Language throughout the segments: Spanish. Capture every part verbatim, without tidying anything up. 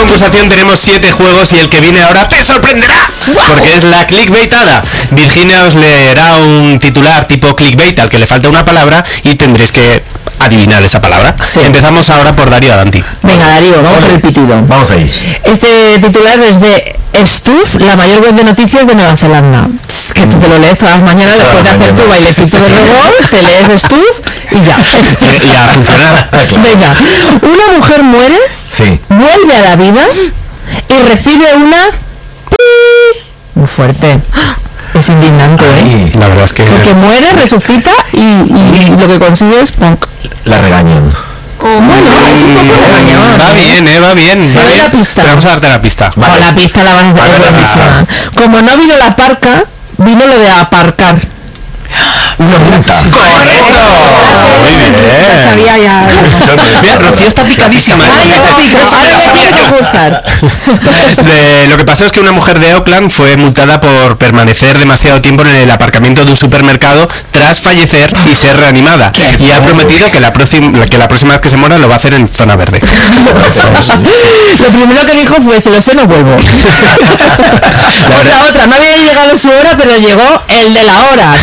concursación tenemos siete juegos y el que viene ahora te sorprenderá, porque es la clickbaitada. Virginia os leerá un titular tipo clickbait al que le falta una palabra y tendréis que adivinar esa palabra. Sí. Empezamos ahora por Darío Adanti. Venga, Darío, vamos por el pitido. Vamos ahí. Este titular es de Stuf, la mayor web de noticias de Nueva Zelanda. Pss, que tú te lo lees todas las mañanas después de hacer tu bailecito de luego, te lees Stuf y ya. Y a funcionar. Venga, una mujer muere, sí, vuelve a la vida y recibe una... Muy fuerte. Es indignante, ¿eh? La verdad es que... Porque muere, resucita y, y, y lo que consigue es punk. La regañan. Oh, bueno, es un poco regañón. Va bien, eh, va bien. Sí, va bien. la pista. Pero vamos a darte la pista. Vale. Con la pista la vas a hacer buenísima. Como no vino la parca, vino lo de aparcar. Una multa. ¡Correcto! Muy bien. Ya sabía ya. Mira, Rocío está picadísima. Ay, ya está picada. Ahora ya tiene que cursar. De, lo que pasó es que una mujer de Auckland fue multada por permanecer demasiado tiempo en el aparcamiento de un supermercado tras fallecer y ser reanimada. Y ha prometido que la, próxima, que la próxima vez que se muera lo va a hacer en zona verde. Lo primero que dijo fue, si lo sé, no vuelvo. Otra, otra. No había llegado su hora, pero llegó el de la hora.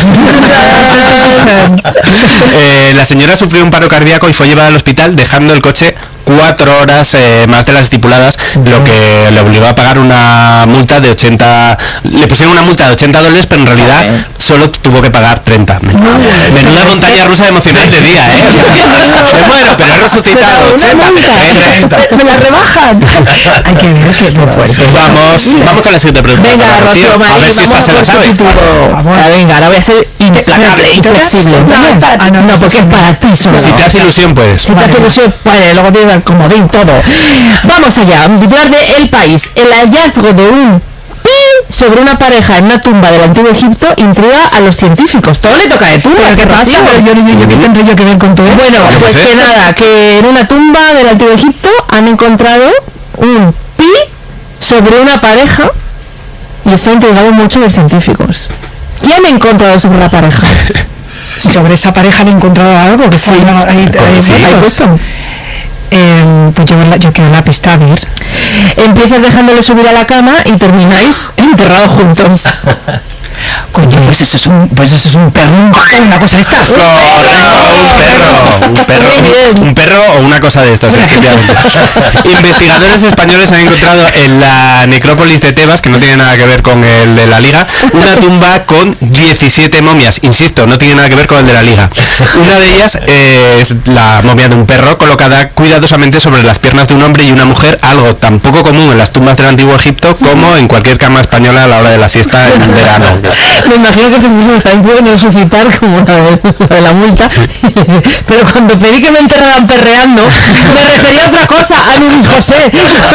eh, la señora sufrió un paro cardíaco y fue llevada al hospital dejando el coche cuatro horas eh, más de las estipuladas, lo que le obligó a pagar una multa de ochenta, le pusieron una multa de ochenta dólares, pero en realidad okay. solo tuvo que pagar treinta. Menuda montaña rusa emocional de día, ¿eh? Me muero, pero he resucitado. ochenta, me la rebajan. Hay que ver que muy fuerte. Vamos, vamos con la siguiente pregunta. Venga, Rocío, a ver si esta se la sabe. Venga, ahora voy a ser implacable, inflexible. No, no, porque es para ti solo. Si te hace ilusión, pues. Si te hace ilusión, pues luego tienes el comodín, todo. Vamos allá, titular de El País. El hallazgo de un pi sobre una pareja en una tumba del antiguo Egipto intriga a los científicos. Todo le toca de tumbas. ¿Qué pasa? Pero yo, yo, yo, ¿qué tendré yo que ver con todo esto? Bueno, pues que nada, que en una tumba del antiguo Egipto han encontrado un pi sobre una pareja y esto ha intrigado mucho a los científicos. ¿Quién ha encontrado sobre la pareja? Sobre esa pareja han encontrado algo que sí, ahí, ahí, ahí, sí, ahí puesto. Eh, pues yo, yo quiero la pista, a ver. Empiezas dejándole subir a la cama y termináis enterrados juntos. Coño, pues eso es un, pues eso es un perro, una cosa de estas. Correcto, un perro, un perro, un perro o una cosa de estas, efectivamente. Investigadores españoles han encontrado en la necrópolis de Tebas, que no tiene nada que ver con el de la Liga, una tumba con diecisiete momias. Insisto, no tiene nada que ver con el de la Liga. Una de ellas eh, es la momia de un perro colocada cuidadosamente sobre las piernas de un hombre y una mujer, algo tan poco común en las tumbas del antiguo Egipto como en cualquier cama española a la hora de la siesta en verano. Me imagino que estas personas también pueden resucitar como la de, la de la multa. Pero cuando pedí que me enterraran perreando, me refería a otra cosa, a Luis José.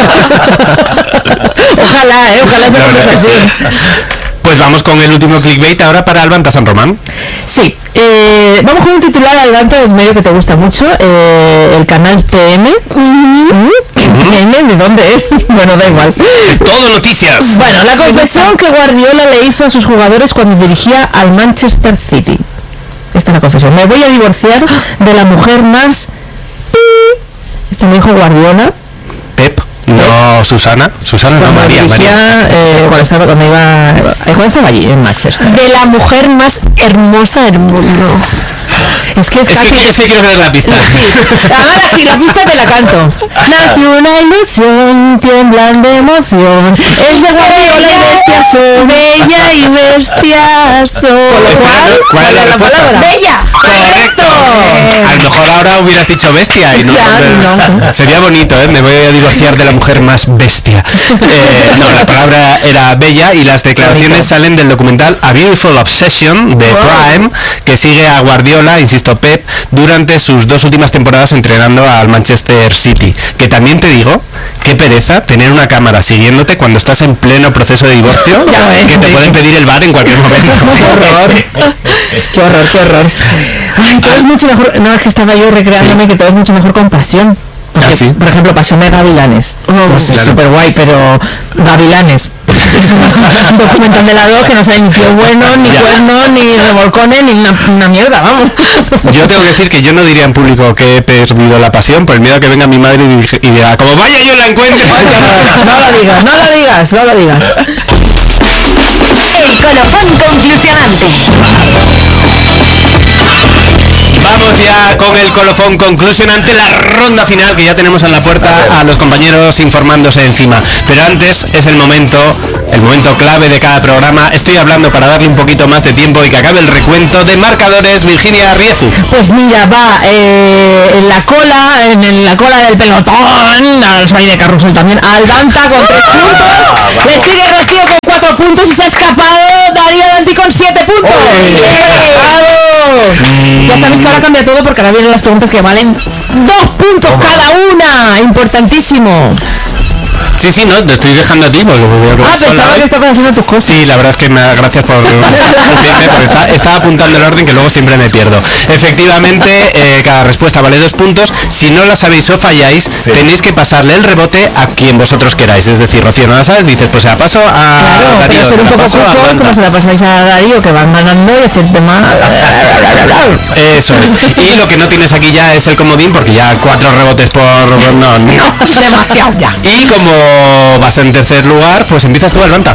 Ojalá, eh, ojalá sea conversación. Pues vamos con el último clickbait ahora para Albanta San Román. Sí, eh, vamos con un titular, Albanta, de un medio que te gusta mucho, eh, el canal T M. Uh-huh. ¿T M? ¿De dónde es? Bueno, da igual. Es todo noticias. Bueno, la confesión que Guardiola le hizo a sus jugadores cuando dirigía al Manchester City. Esta es la confesión. Me voy a divorciar de la mujer más... Esto me dijo Guardiola. Pep. No, Susana, Susana no, María, dirigía, María. Eh, cuando estaba, cuando iba, cuando estaba allí en Manchester. De la mujer más hermosa del mundo. Es que es, es, que, es que quiero ver la pista. Sí, ahora aquí la pista te la canto. Nació una ilusión, tiemblan de emoción. Es de Guardiola y bestia son. Bella y bestia son. ¿Cuál, ¿Cuál es la, la palabra? Bella. Correcto. Eh. A lo mejor ahora hubieras dicho bestia y no. Ya, no. Sería bonito, ¿eh? Me voy a divorciar de la mujer más bestia. Eh, no, la palabra era bella y las declaraciones salen del documental A Beautiful Obsession de Prime, que sigue a Guardiola, insisto, Pep, durante sus dos últimas temporadas entrenando al Manchester City. Que también te digo, qué pereza tener una cámara siguiéndote cuando estás en pleno proceso de divorcio, que te pueden pedir el bar en cualquier momento. Qué horror, qué horror, qué horror. Ay, todo es mucho mejor. No, es que estaba yo recreándome sí. que todo es mucho mejor con pasión. Porque, ah, ¿sí? Por ejemplo, Pasión de Gavilanes. Oh, pues claro. Es súper guay, pero Gavilanes. Un documental de la dos que no sabe ni tío bueno, ni Ya. cuernos, ni revolcones, ni una, una mierda, vamos. Yo tengo que decir que yo no diría en público que he perdido la pasión por el miedo a que venga mi madre y dij- y diga, como vaya yo la encuentre. No lo digas, no lo digas, no lo digas. El colofón conclusionante. Vamos ya con el colofón conclusionante, la ronda final, que ya tenemos en la puerta a los compañeros informándose encima. Pero antes es el momento, el momento clave de cada programa. Estoy hablando para darle un poquito más de tiempo y que acabe el recuento de marcadores. Virginia Riezu. Pues mira, va eh, en la cola, en el- la cola del pelotón, al Sway de Carrusel también, Albanta con tres puntos, le sigue Rocío con cuatro puntos y se ha escapado Darío Danti con siete puntos. ¡Bravo! Ya sabéis que ahora cambia todo porque ahora vienen las preguntas que valen dos puntos cada una, importantísimo. Sí, sí, no, te estoy dejando a ti porque voy a Ah, sola pensaba hoy. que estabas haciendo tus cosas. Sí, la verdad es que me, gracias por decirme, porque está, estaba apuntando el orden que luego siempre me pierdo. Efectivamente, eh, cada respuesta vale dos puntos. Si no la sabéis o falláis, tenéis que pasarle el rebote a quien vosotros queráis. Es decir, Rocío, no la sabes, dices, pues se la paso a Claro, Darío, pero ser se un la poco paso a poco, Amanda. como se la pasáis a Darío, que van ganando y hacerte mal. Eso es. Y lo que no tienes aquí ya es el comodín, porque ya cuatro rebotes por... No, no. Demasiado ya. Y como vas en tercer lugar, pues empiezas tú, Albanta.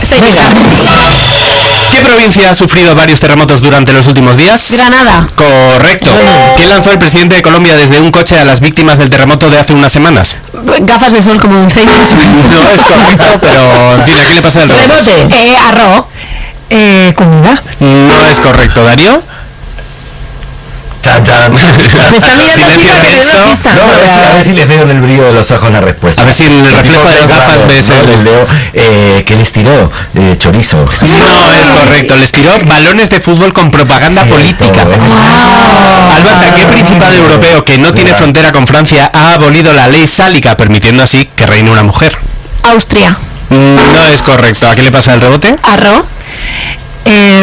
¿Qué provincia ha sufrido varios terremotos durante los últimos días? Granada. Correcto. ¿Quién lanzó el presidente de Colombia desde un coche a las víctimas del terremoto de hace unas semanas? Gafas de sol como Dulceida. No es correcto, pero en fin, ¿a qué le pasa el rebote? Rebote. Eh, arroz. Eh, comida. No es correcto, Darío. Chan, chan. Me está mirando Silencio encima que le doy tenso. una pista. No, a ver, si, a ver si les veo en el brillo de los ojos la respuesta. A ver si en el reflejo de las gafas ves no, el- les veo, eh, ¿qué les tiró? Eh, chorizo. No es correcto, les tiró balones de fútbol con propaganda política. Albanta, ¿qué principado europeo que no tiene Mira. frontera con Francia ha abolido la ley sálica, permitiendo así que reine una mujer? Austria. No es correcto. ¿A qué le pasa el rebote? Arroz. Eh,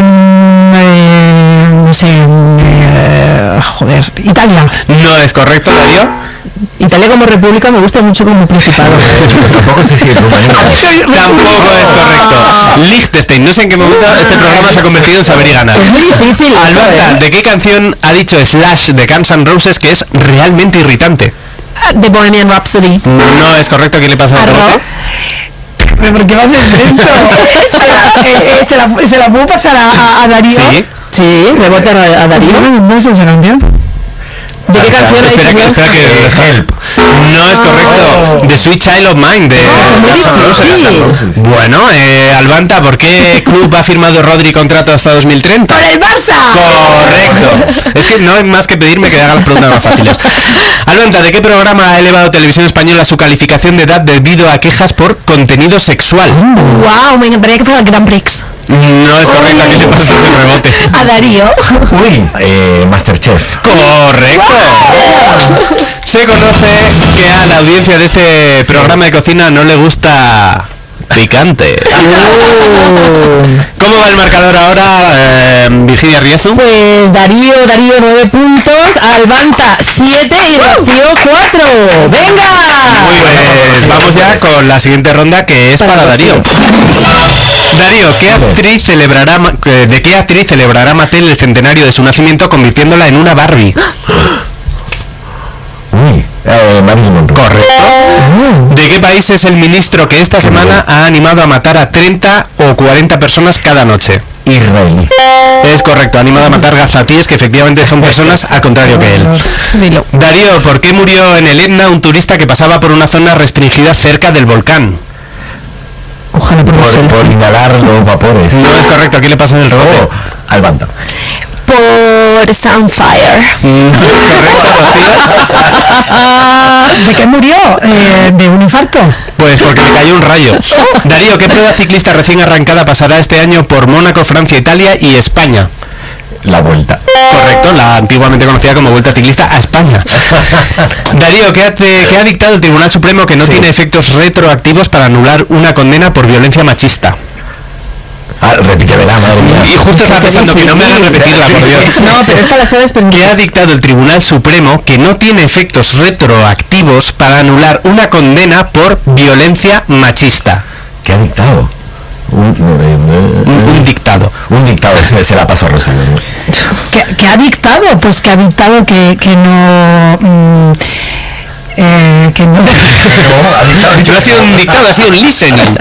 eh, no sé, eh, joder, Italia. No es correcto, Darío. Italia como república me gusta mucho como principado. Tampoco sé si es Rumanía. Tampoco es correcto. Liechtenstein. No sé en qué momento este programa se ha convertido en saber y ganar. Es muy difícil. esto, Albanta, ¿eh? ¿de qué canción ha dicho Slash de Guns N' Roses que es realmente irritante? The Bohemian Rhapsody. No es correcto. ¿A quién le pasa el Arroz. rebote? ¿Pero por qué vas a hacer esto? se, la, eh, eh, se, la, ¿Se la puedo pasar a, a- a Darío? Sí. Sí, rebote a, a Darío. No sé esa canción. ¿De qué canción ha Espera dicho que, espera que... Help. No es correcto. The Sweet Child of Mine de muy Guns N' Roses. difícil. Roses. Bueno, eh, Albanta, ¿por qué club ha firmado Rodri contrato hasta dos mil treinta? ¡Con el Barça! Correcto. Es que no hay más que pedirme que haga las preguntas más fáciles. Albanta, ¿de qué programa ha elevado Televisión Española su calificación de edad debido a quejas por contenido sexual? Wow, me encantaría que fuera el Grand Prix. No es correcto. ¿A qué le pasa ese rebote? A Darío. Uy, eh, Masterchef. Correcto. Se conoce que a la audiencia de este programa de cocina no le gusta picante. ¿Cómo va el marcador ahora, eh, Virginia Riezu? Pues Darío, Darío nueve puntos, Albanta siete y Rocío cuatro. ¡Venga! Pues vamos ya con la siguiente ronda, que es para Darío. Darío, ¿qué actriz celebrará, Ma- eh, ¿de qué actriz celebrará Mattel el centenario de su nacimiento convirtiéndola en una Barbie? Uy, eh, Marilyn Monroe. Correcto. ¿De qué país es el ministro que esta semana ha animado a matar a treinta o cuarenta personas cada noche? Israelí. Es correcto, ha animado a matar gazatíes, que efectivamente son personas al contrario que él. Dilo. Darío, ¿por qué murió en el Etna un turista que pasaba por una zona restringida cerca del volcán? Ojalá por Por, ser. por inhalar los vapores. No es correcto, ¿a quién le pasa en el rebote? Oh, Albanta. Por Sunfire. No es correcto, Rocío. ¿De qué murió? Eh, ¿De un infarto? Pues porque le cayó un rayo. Darío, ¿qué prueba ciclista recién arrancada pasará este año por Mónaco, Francia, Italia y España? La vuelta. Correcto, la antiguamente conocida como Vuelta Ciclista a España. Darío, ¿qué ha, te- qué ha dictado el Tribunal Supremo que no Sí. tiene efectos retroactivos para anular una condena por violencia machista? Ah, repítemela, madre mía. Y justo estaba pensando que no me hagan repetirla, por Dios. No, pero esta la sabes, pero ¿Qué ha dictado el Tribunal Supremo que no tiene efectos retroactivos para anular una condena por violencia machista? ¿Qué ha dictado? Un, Un, un dictado. un dictado, se, se la pasó a Rocío. ¿Qué, qué ha dictado? Pues que ha dictado que, que no... mm, eh, que no... No, ha dictado, ha dicho No ha sido un dictado, ha sido un listening.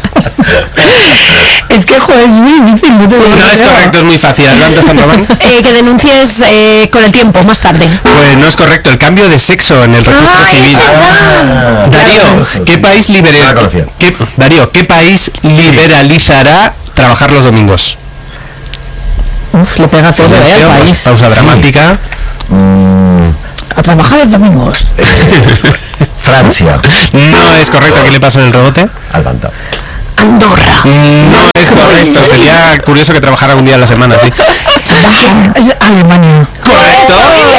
Es que, joder, es muy difícil. No, te lo No es creo. correcto, es muy fácil. Atlanta, San Román. Eh, que denuncies eh, con el tiempo, más tarde. Pues no es correcto, el cambio de sexo en el registro Ay, civil. Ah, Darío, claro, ¿qué sí. país No la libera, conocía. qué, Darío, ¿qué país liberalizará trabajar los domingos? Uf, le pega todo, ¿eh? Silencio, Al país. pausa dramática. Mm, A trabajar los domingos. Francia. No es correcto, ¿qué le pasa en el rebote? Atlanta. Andorra. No es correcto, sería curioso que trabajara un día a la semana, sí. Es Alemania. ¡Correcto!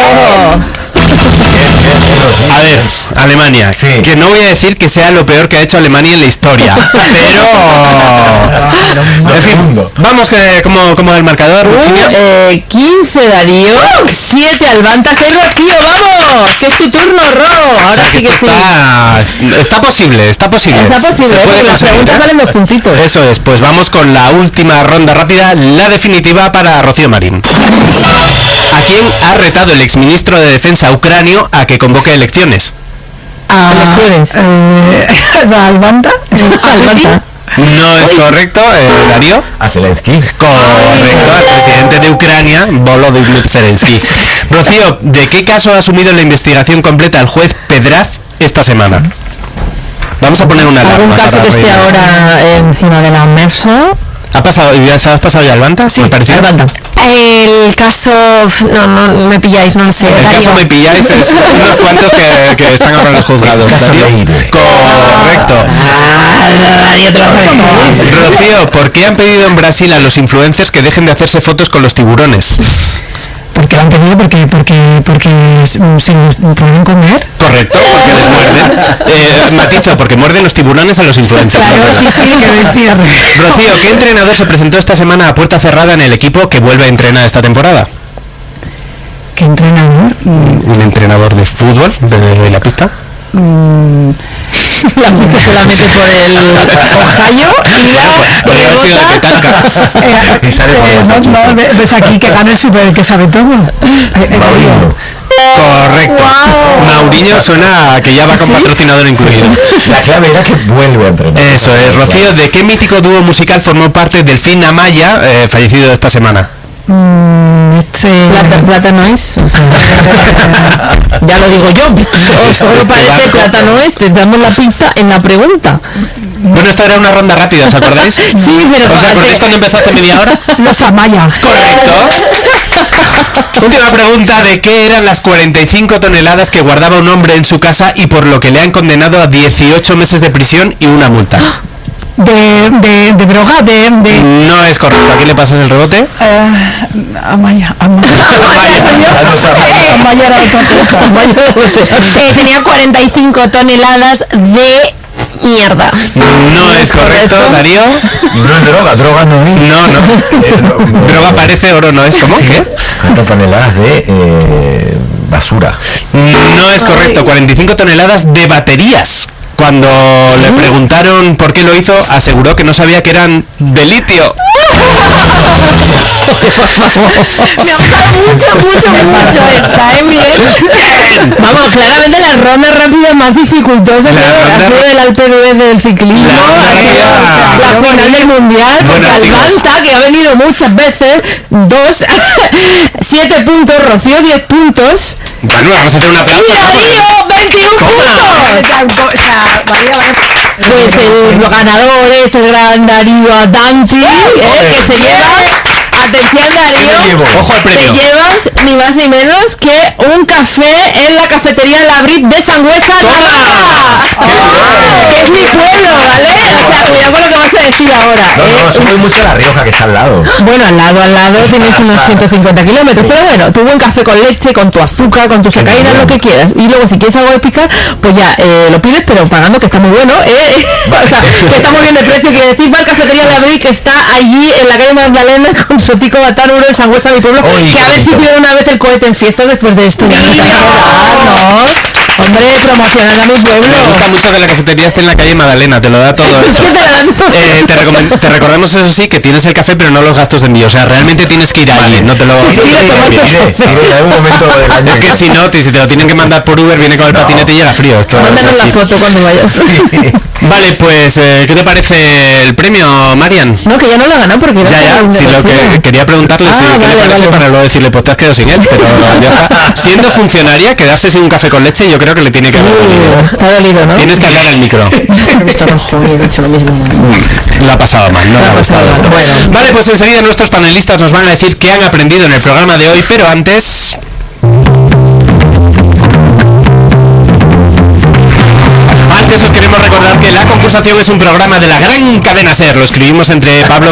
A ver, Alemania, Sí. que no voy a decir que sea lo peor que ha hecho Alemania en la historia, pero... En fin, segundo. vamos, que, como, como el marcador, Uh, Virginia. eh, quince Darío, siete Alvanta, seis Rocío, vamos, que es tu turno, Ro. O Ahora sea, que sí que esto sí. está, está posible, está posible. Está posible, Se ¿eh? puede Porque las conseguir, preguntas ¿eh? valen dos puntitos. Eso es, pues vamos con la última ronda rápida, la definitiva para Rocío Marín. ¿A quién ha retado el exministro de Defensa ucranio a que convoque elecciones? A elecciones. Eh, ¿A Albanta? Alvanta. No es correcto, eh, Darío. A Zelensky. Correcto, al presidente de Ucrania, Volodymyr Zelensky. Rocío, ¿de qué caso ha asumido la investigación completa el juez Pedraz esta semana? Vamos a poner una alarma. ¿Algún caso para que esté reírnos. ahora encima de la mesa? ¿Ha pasado, ya se has pasado ya Albanta? Sí, ¿Me pareció? Alvanta. El caso... No, no me pilláis, no lo sé. El Darío. caso me pilláis es unos cuantos que, que están ahora en los juzgados. El caso Darío. Leire. Correcto. Darío te lo sabes. Rocío, ¿por qué han pedido en Brasil a los influencers que dejen de hacerse fotos con los tiburones? Porque lo han pedido porque porque porque se se lo pueden comer. Correcto, porque les muerden. Eh, matizo, porque muerden los tiburones a los influencers. Claro, ¿no? sí, sí, que me cierre. Rocío, ¿qué entrenador se presentó esta semana a puerta cerrada en el equipo que vuelve a entrenar esta temporada? ¿Qué entrenador? Mm, Un entrenador de fútbol de la pista. mm, La pista se la mete por el Ohio y la Podría haber sido de rebota. petanca. Y sale por eh, los no, achuzos. no, ve- ves aquí que gana el super el que sabe todo. Eh, eh, Mauriño. Correcto. Mauriño suena a que ya va con patrocinador incluido. La clave era que vuelve a entrenar. Eso es. Rocío, ¿de qué mítico dúo musical formó parte Delfín Amaya, eh, fallecido esta semana? mm, este, Plata, plátano es, o sea, ya lo digo yo, o solo Este parece barco. plátano es, te damos la pista en la pregunta. Bueno, esto era una ronda rápida, ¿os acordáis? Sí, pero ¿Os fíjate. acordáis cuando empezó hace media hora? los Amaya. Correcto. Última pregunta, ¿de qué eran las cuarenta y cinco toneladas que guardaba un hombre en su casa y por lo que le han condenado a dieciocho meses de prisión y una multa? De, de, de droga, de, de No es correcto. ¿A quién le pasas el rebote? eh, Amaya, Amaya. Amaya era otra cosa. Eh, tenía cuarenta y cinco toneladas de mierda. No es correcto, Darío. No es droga, droga no es. No, no. Eh, no, no, Droga no. parece, oro no es. ¿Cómo? ¿Qué? cuatro toneladas de eh, basura. No es correcto. cuarenta y cinco toneladas de baterías. Cuando le preguntaron por qué lo hizo, aseguró que no sabía que eran de litio. Me ha gustado mucho, mucho, mucho esta, ¿eh, Miguel? Vamos, claramente la ronda rápida más dificultosa La que ronda ha sido ra- del Alpe d'Huez del ciclismo, La ronda ha sido rápida. la final del mundial, porque Bueno, chicos. Alvanta, que ha venido muchas veces, dos, siete puntos, Rocío diez puntos, Bueno, vamos a hacer un y aplauso. Darío veintiún puntos. Pues el ganador es el gran Darío Adanti, eh, que se lleva, atención Darío, llevo? Ojo al te premio. llevas ni más ni menos que un café en la cafetería La Brit de Sangüesa, Navarra. ¡Oh! Que es mi pueblo, ¿vale? O sea, cuidado con lo que vas a decir ahora. No, ¿eh? no, soy mucho La Rioja, que está al lado. Bueno, al lado, al lado tienes unos ciento cincuenta kilómetros, pero bueno, tu buen café con leche, con tu azúcar, con tu sacarina, bueno. lo que quieras. Y luego si quieres algo de picar, pues ya eh, lo pides, pero pagando, que está muy bueno, ¿eh? Vale. O sea, que está muy bien de precio, quiere decir, va al cafetería de Abril, que está allí en la calle Magdalena con su tico Batánuro en Sangüesa, mi pueblo, Uy, que a qué ver si bonito. tira una vez el cohete en fiesta después de esto. Ya no te acuerdas, ¿no? Hombre, promocionando a mi pueblo. Me gusta mucho que la cafetería esté en la calle Magdalena, te lo da todo hecho. Eh, te, recomen- te recordamos, eso sí, que tienes el café, pero no los gastos de envío. O sea, realmente tienes que ir allí, no te lo... Sí, lo tomas Mire, mire, en algún momento del año Es que si no, te- si te lo tienen que mandar por Uber, viene con el patinete y llega frío. Esto es Mándanos la así. foto cuando vayas. Vale, pues, eh, ¿qué te parece el premio, Marian? No, que ya no lo ha ganado porque era Ya, ya, un si lo negocio. que quería preguntarle Ah, si qué vale, le parece vale. para luego decirle, pues te has quedado sin él, pero ya está. Siendo funcionaria, quedarse sin un café con leche, yo creo que le tiene que haber dolido. Te ha dolido, ¿no? Tienes que hablar al micro. Está rojo y he dicho lo mismo. Lo ha pasado mal, no le ha gustado pasado esto. mal, bueno. Vale, pues enseguida nuestros panelistas nos van a decir qué han aprendido en el programa de hoy, pero antes... Antes os queremos recordar que La Concursación es un programa de la gran cadena SER. Lo escribimos entre Pablo